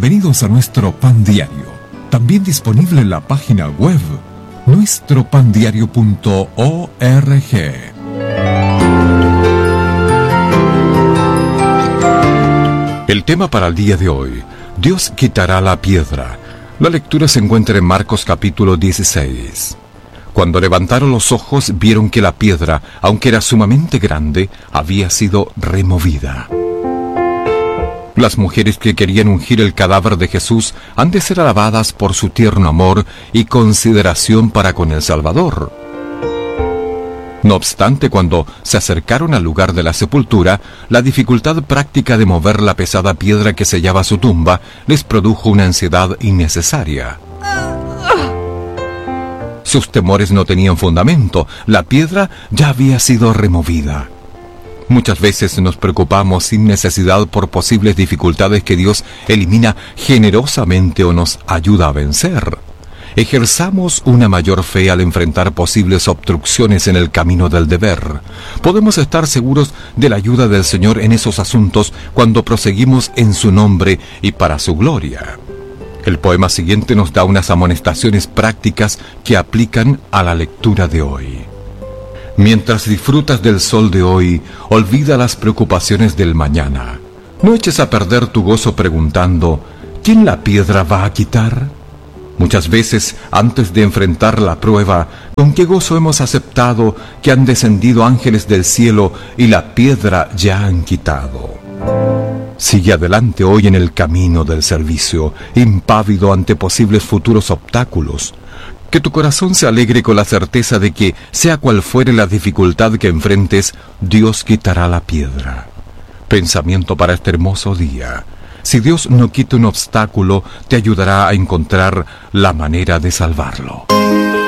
Bienvenidos a nuestro Pan Diario, también disponible en la página web nuestropandiario.org. El tema para el día de hoy: Dios quitará la piedra. La lectura se encuentra en Marcos capítulo 16. Cuando levantaron los ojos, vieron que la piedra, aunque era sumamente grande, había sido removida. Las mujeres que querían ungir el cadáver de Jesús han de ser alabadas por su tierno amor y consideración para con el Salvador. No obstante, cuando se acercaron al lugar de la sepultura, la dificultad práctica de mover la pesada piedra que sellaba su tumba les produjo una ansiedad innecesaria. Sus temores no tenían fundamento, la piedra ya había sido removida. Muchas veces nos preocupamos sin necesidad por posibles dificultades que Dios elimina generosamente o nos ayuda a vencer. Ejerzamos una mayor fe al enfrentar posibles obstrucciones en el camino del deber. Podemos estar seguros de la ayuda del Señor en esos asuntos cuando proseguimos en su nombre y para su gloria. El poema siguiente nos da unas amonestaciones prácticas que aplican a la lectura de hoy. Mientras disfrutas del sol de hoy, olvida las preocupaciones del mañana. No eches a perder tu gozo preguntando: ¿quién la piedra va a quitar? Muchas veces, antes de enfrentar la prueba, con qué gozo hemos aceptado que han descendido ángeles del cielo y la piedra ya han quitado. Sigue adelante hoy en el camino del servicio, impávido ante posibles futuros obstáculos. Que tu corazón se alegre con la certeza de que, sea cual fuere la dificultad que enfrentes, Dios quitará la piedra. Pensamiento para este hermoso día: si Dios no quita un obstáculo, te ayudará a encontrar la manera de salvarlo.